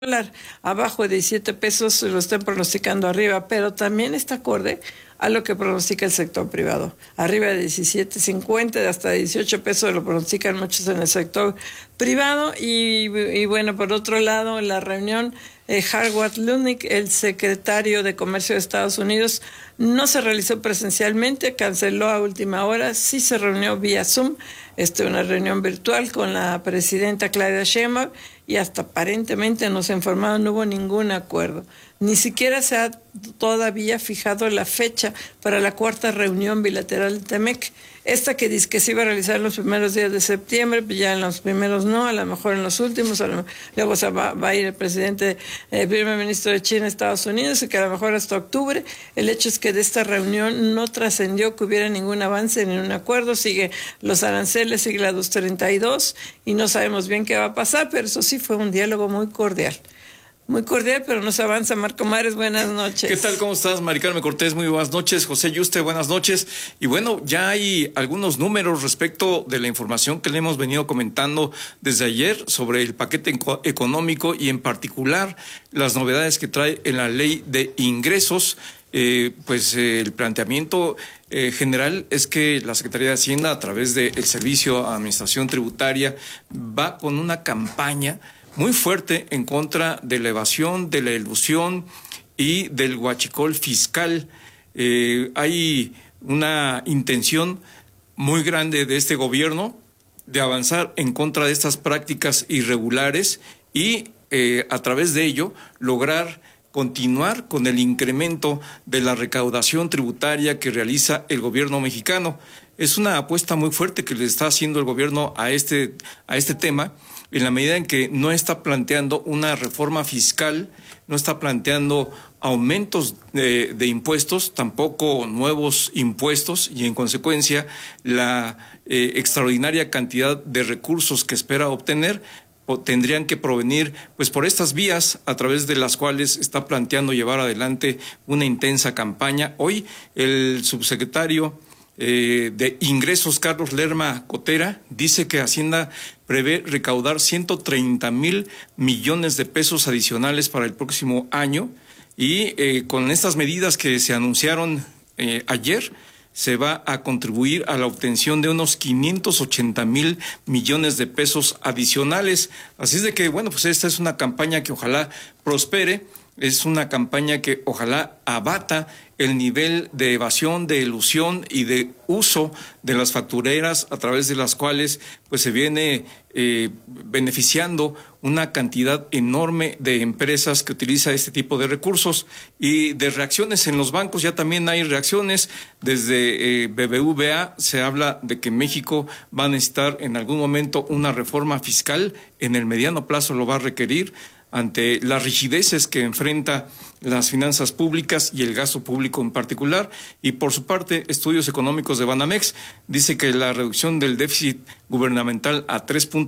dólar abajo de 17 pesos lo están pronosticando arriba, pero también está acorde a lo que pronostica el sector privado. Arriba de 17.50, hasta 18 pesos lo pronostican muchos en el sector privado. Y bueno, por otro lado, en la reunión, Howard Lutnick, el secretario de Comercio de Estados Unidos, no se realizó presencialmente, canceló a última hora, sí se reunió vía Zoom, una reunión virtual con la presidenta Claudia Sheinbaum, y hasta aparentemente nos informaron, no hubo ningún acuerdo. Ni siquiera se ha todavía fijado la fecha para la cuarta reunión bilateral de TEMEC. Esta que dice que se iba a realizar en los primeros días de septiembre, ya en los primeros no, a lo mejor en los últimos, luego va a ir el presidente, el primer ministro de China a Estados Unidos, y que a lo mejor hasta octubre. El hecho es que de esta reunión no trascendió que hubiera ningún avance, ni un acuerdo, sigue los aranceles, sigue la 232, y no sabemos bien qué va a pasar, pero eso sí fue un diálogo muy cordial. Muy cordial, pero no se avanza. Marco Mares, buenas noches. ¿Qué tal? ¿Cómo estás? Mari Carmen Cortés, muy buenas noches. José Yuste, buenas noches. Y bueno, ya hay algunos números respecto de la información que le hemos venido comentando desde ayer sobre el paquete económico y en particular las novedades que trae en la ley de ingresos. El planteamiento general es que la Secretaría de Hacienda, a través del Servicio de Administración Tributaria, va con una campaña muy fuerte en contra de la evasión, de la elusión y del huachicol fiscal. Hay una intención muy grande de este gobierno de avanzar en contra de estas prácticas irregulares y a través de ello lograr continuar con el incremento de la recaudación tributaria que realiza el gobierno mexicano. Es una apuesta muy fuerte que le está haciendo el gobierno a este tema, en la medida en que no está planteando una reforma fiscal, no está planteando aumentos de impuestos, tampoco nuevos impuestos, y en consecuencia la extraordinaria cantidad de recursos que espera obtener tendrían que provenir pues por estas vías a través de las cuales está planteando llevar adelante una intensa campaña. Hoy el subsecretario de Ingresos, Carlos Lerma Cotera, dice que Hacienda prevé recaudar 130,000 millones de pesos adicionales para el próximo año, y con estas medidas que se anunciaron ayer, se va a contribuir a la obtención de unos 580,000 millones de pesos adicionales. Así es de que, bueno, pues esta es una campaña que ojalá prospere, es una campaña que ojalá abata el nivel de evasión, de elusión y de uso de las factureras, a través de las cuales pues se viene beneficiando una cantidad enorme de empresas que utiliza este tipo de recursos. Y de reacciones en los bancos, ya también hay reacciones. Desde BBVA se habla de que México va a necesitar en algún momento una reforma fiscal, en el mediano plazo lo va a requerir, ante las rigideces que enfrenta las finanzas públicas y el gasto público en particular. Y por su parte, Estudios Económicos de Banamex dice que la reducción del déficit gubernamental a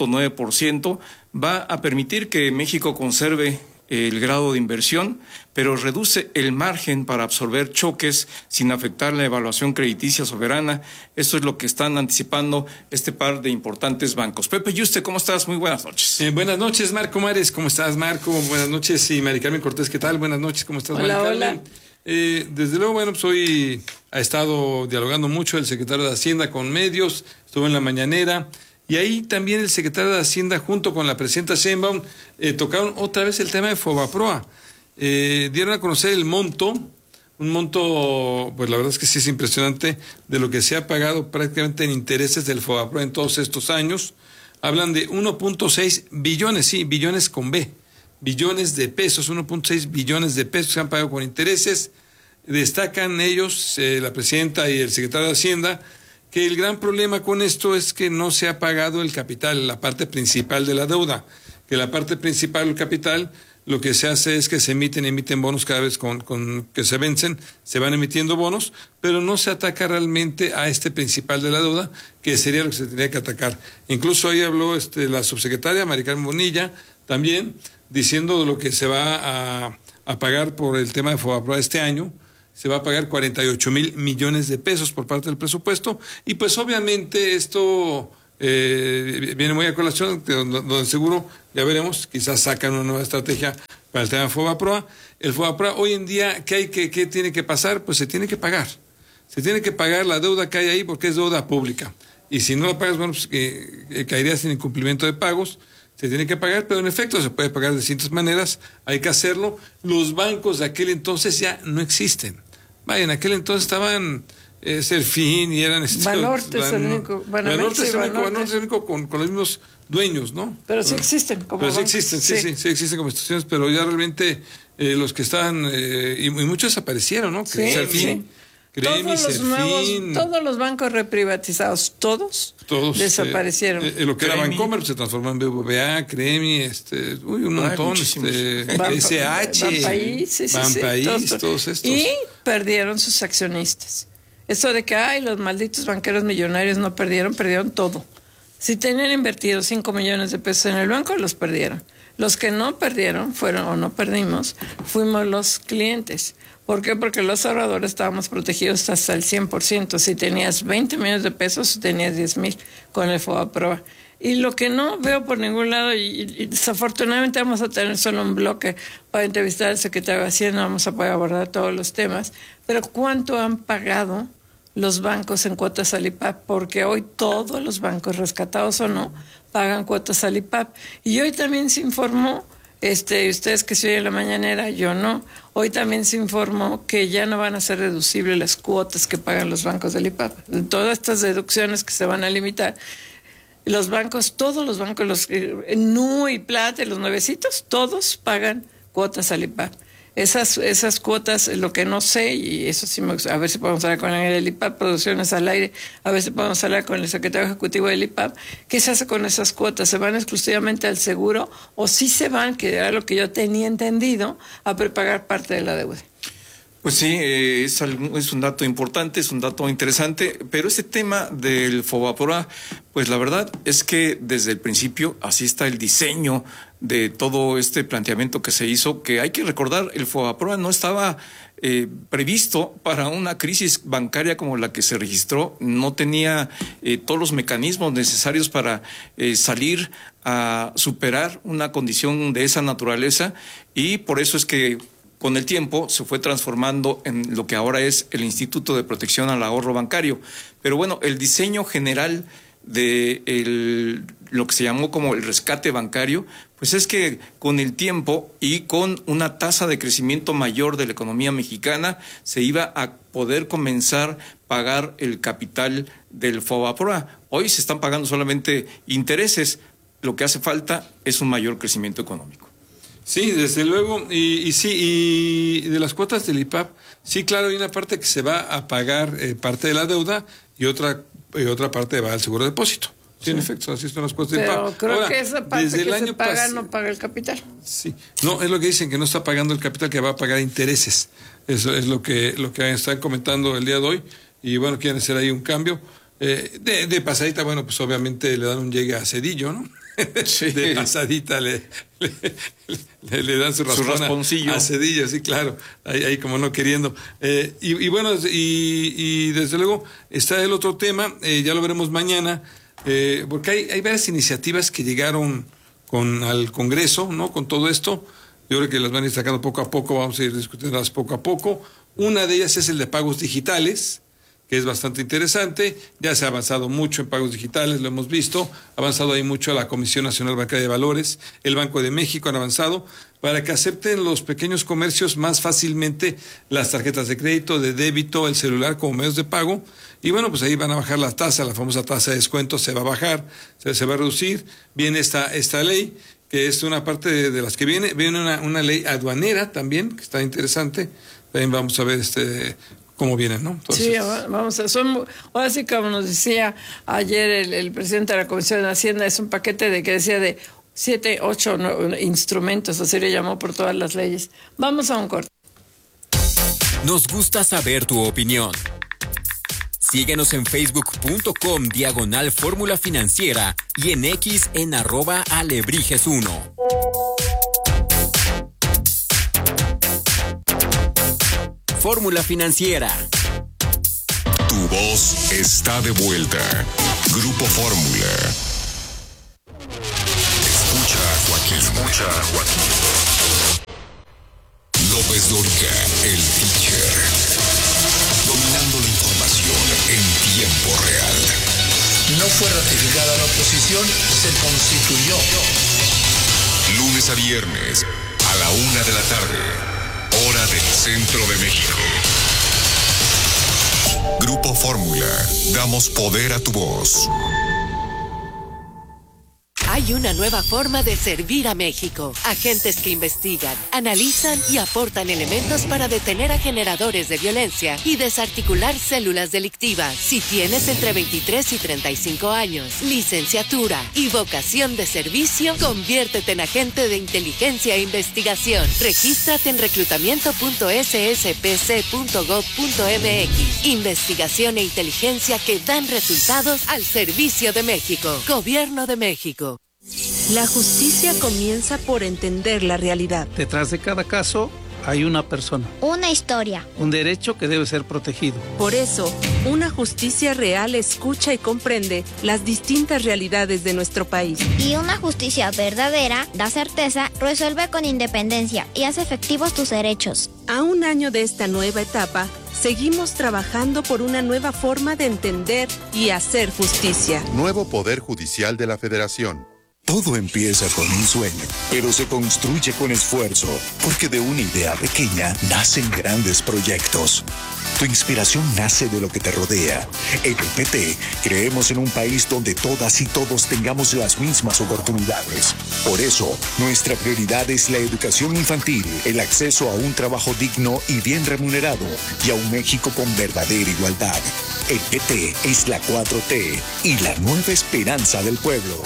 3.9% va a permitir que México conserve el grado de inversión, pero reduce el margen para absorber choques sin afectar la evaluación crediticia soberana. Esto es lo que están anticipando este par de importantes bancos. Pepe Yuste, ¿cómo estás? Muy buenas noches. Buenas noches, Marco Mares. ¿Cómo estás, Marco? Buenas noches. Y Mari Carmen Cortés, ¿qué tal? Buenas noches. ¿Cómo estás, Hola, Mari Carmen? hola. Desde luego, bueno, pues hoy ha estado dialogando mucho el secretario de Hacienda con medios, estuvo en la mañanera. Y ahí también el secretario de Hacienda junto con la presidenta Sheinbaum tocaron otra vez el tema de Fobaproa. Dieron a conocer el monto, un monto, pues la verdad es que sí es impresionante, de lo que se ha pagado prácticamente en intereses del Fobaproa en todos estos años. Hablan de 1.6 billones, sí, billones con B, billones de pesos, 1.6 billones de pesos se han pagado con intereses. Destacan ellos, la presidenta y el secretario de Hacienda, que el gran problema con esto es que no se ha pagado el capital, la parte principal de la deuda, que la parte principal del capital lo que se hace es que se emiten bonos cada vez con que se vencen, se van emitiendo bonos, pero no se ataca realmente a este principal de la deuda, que sería lo que se tendría que atacar. Incluso ahí habló la subsecretaria Mari Carmen Bonilla también, diciendo de lo que se va a pagar por el tema de Fobaproa este año. Se va a pagar 48,000 millones de pesos por parte del presupuesto, y pues obviamente esto viene muy a colación, donde seguro Ya veremos, quizás sacan una nueva estrategia para el tema de FOBAPROA. El FOBAPROA hoy en día, ¿qué tiene que pasar? Pues se tiene que pagar. Se tiene que pagar la deuda que hay ahí porque es deuda pública. Y si no la pagas, bueno, pues caerías en incumplimiento de pagos. Se tiene que pagar, pero en efecto se puede pagar de distintas maneras. Hay que hacerlo. Los bancos de aquel entonces ya no existen. Vaya, en aquel entonces estaban Serfín y eran... Banorte es el único. Banorte es el único con los mismos dueños, ¿no? Pero sí existen como Pero sí bancos. existen, sí existen como instituciones, pero ya realmente los que estaban... y muchos desaparecieron, ¿no? Sí, Serfín, Cremi, Serfín... Todos los bancos reprivatizados, todos desaparecieron. Lo que era Bancomer se transformó en BBVA, Cremi, un montón, SH, Banpaís, todos estos. Y perdieron sus accionistas. Eso de que, los malditos banqueros millonarios no perdieron todo. Si tenían invertido 5 millones de pesos en el banco, los perdieron. Los que no perdieron no perdimos, fuimos los clientes. ¿Por qué? Porque los ahorradores estábamos protegidos hasta el 100%. Si tenías 20 millones de pesos, tenías 10,000 con el FOBAPROA. Y lo que no veo por ningún lado, y desafortunadamente vamos a tener solo un bloque para entrevistar al secretario de Hacienda, vamos a poder abordar todos los temas, pero ¿cuánto han pagado los bancos en cuotas al IPAP? Porque hoy todos los bancos, rescatados o no, pagan cuotas al IPAP. Y hoy también se informó, ustedes que se oyen la mañanera, yo no, hoy también se informó que ya no van a ser reducibles las cuotas que pagan los bancos del IPAP. Todas estas deducciones que se van a limitar, los bancos, todos los bancos, los NU y Plata, los nuevecitos, todos pagan cuotas al IPAP. Esas cuotas, lo que no sé, y eso sí, a ver si podemos hablar con el IPAP, Producciones al Aire, a ver si podemos hablar con el secretario ejecutivo del IPAP, ¿qué se hace con esas cuotas? ¿Se van exclusivamente al seguro o sí se van, que era lo que yo tenía entendido, a prepagar parte de la deuda? Pues sí, es un dato importante, es un dato interesante, pero ese tema del FOBAPROA, pues la verdad es que desde el principio así está el diseño de todo este planteamiento que se hizo, que hay que recordar, el FOBAPROA no estaba previsto para una crisis bancaria como la que se registró, no tenía todos los mecanismos necesarios para salir a superar una condición de esa naturaleza, y por eso es que con el tiempo se fue transformando en lo que ahora es el Instituto de Protección al Ahorro Bancario. Pero bueno, el diseño general de lo que se llamó como el rescate bancario, pues es que con el tiempo y con una tasa de crecimiento mayor de la economía mexicana se iba a poder comenzar a pagar el capital del FOBAPROA. Hoy se están pagando solamente intereses, lo que hace falta es un mayor crecimiento económico. Sí, desde luego, y de las cuotas del IPAP, sí, claro, hay una parte que se va a pagar parte de la deuda y otra parte va al seguro de depósito. Sí, en efecto, así son las cuotas del IPAP. Pero creo que esa parte que se paga no paga el capital. Sí, no, es lo que dicen, que no está pagando el capital, que va a pagar intereses. Eso es lo que están comentando el día de hoy, y bueno, quieren hacer ahí un cambio. De pasadita, bueno, pues obviamente le dan un llegue a Cedillo, ¿no? Sí. De pasadita le dan su rasponcillo a Cedillo, sí, claro, ahí como no queriendo. Y bueno, y desde luego está el otro tema, ya lo veremos mañana, porque hay varias iniciativas que llegaron al Congreso, ¿no? Con todo esto, yo creo que las van a ir sacando poco a poco, vamos a ir discutiéndolas poco a poco. Una de ellas es el de pagos digitales, que es bastante interesante. Ya se ha avanzado mucho en pagos digitales, lo hemos visto, ha avanzado ahí mucho la Comisión Nacional Bancaria de Valores, el Banco de México han avanzado para que acepten los pequeños comercios más fácilmente las tarjetas de crédito, de débito, el celular como medios de pago. Y bueno, pues ahí van a bajar la tasa, la famosa tasa de descuento se va a bajar, se va a reducir. Viene esta ley, que es una parte de las que viene una ley aduanera también, que está interesante. También vamos a ver cómo vienen, ¿no? Entonces, sí, vamos ahora sí, como nos decía ayer el presidente de la Comisión de Hacienda, es un paquete que decía de 7, 8 instrumentos, así le llamó, por todas las leyes. Vamos a un corte. Nos gusta saber tu opinión. Síguenos en facebook.com/Fórmula Financiera y en X en @Alebrijes1. Fórmula Financiera. Tu voz está de vuelta. Grupo Fórmula. Escucha a Joaquín escucha, Joaquín. López Dóriga, el teacher. Dominando la información en tiempo real. No fue ratificada la oposición, se constituyó. Lunes a viernes, a la 1 de la tarde, hora del centro de México. Grupo Fórmula, damos poder a tu voz. Hay una nueva forma de servir a México. Agentes que investigan, analizan y aportan elementos para detener a generadores de violencia y desarticular células delictivas. Si tienes entre 23 y 35 años, licenciatura y vocación de servicio, conviértete en agente de inteligencia e investigación. Regístrate en reclutamiento.sspc.gov.mx. Investigación e inteligencia que dan resultados al servicio de México. Gobierno de México. La justicia comienza por entender la realidad. Detrás de cada caso hay una persona. Una historia. Un derecho que debe ser protegido. Por eso, una justicia real escucha y comprende las distintas realidades de nuestro país. Y una justicia verdadera da certeza, resuelve con independencia y hace efectivos tus derechos. A un año de esta nueva etapa, seguimos trabajando por una nueva forma de entender y hacer justicia. Nuevo Poder Judicial de la Federación. Todo empieza con un sueño, pero se construye con esfuerzo, porque de una idea pequeña nacen grandes proyectos. Tu inspiración nace de lo que te rodea. En el PT creemos en un país donde todas y todos tengamos las mismas oportunidades. Por eso, nuestra prioridad es la educación infantil, el acceso a un trabajo digno y bien remunerado, y a un México con verdadera igualdad. El PT es la 4T y la nueva esperanza del pueblo.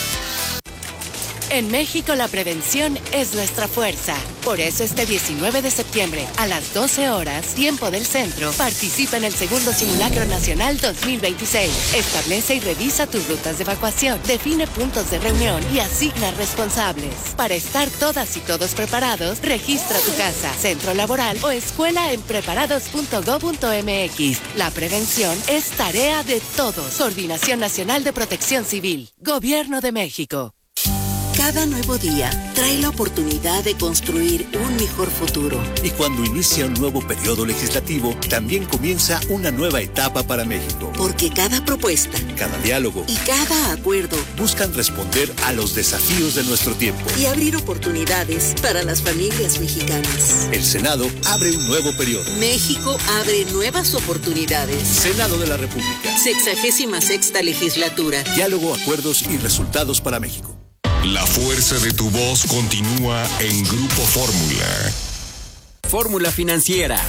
En México la prevención es nuestra fuerza. Por eso este 19 de septiembre, a las 12 horas, tiempo del centro, participa en el segundo Simulacro Nacional 2026. Establece y revisa tus rutas de evacuación, define puntos de reunión y asigna responsables. Para estar todas y todos preparados, registra tu casa, centro laboral o escuela en preparados.gov.mx. La prevención es tarea de todos. Coordinación Nacional de Protección Civil. Gobierno de México. Cada nuevo día trae la oportunidad de construir un mejor futuro. Y cuando inicia un nuevo periodo legislativo, también comienza una nueva etapa para México. Porque cada propuesta, cada diálogo y cada acuerdo buscan responder a los desafíos de nuestro tiempo y abrir oportunidades para las familias mexicanas. El Senado abre un nuevo periodo. México abre nuevas oportunidades. Senado de la República. 66ª legislatura. Diálogo, acuerdos y resultados para México. La fuerza de tu voz continúa en Grupo Fórmula. Fórmula Financiera.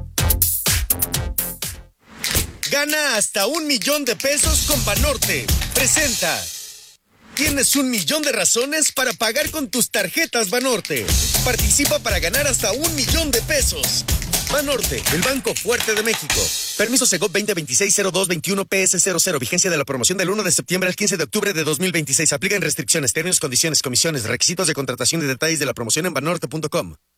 Gana hasta 1 millón de pesos con Banorte. Presenta. Tienes 1 millón de razones para pagar con tus tarjetas Banorte. Participa para ganar hasta 1 millón de pesos. Banorte, el Banco Fuerte de México. Permiso Segov 2026-0221-PS00. Vigencia de la promoción del 1 de septiembre al 15 de octubre de 2026. Aplican restricciones, términos, condiciones, comisiones, requisitos de contratación y detalles de la promoción en banorte.com.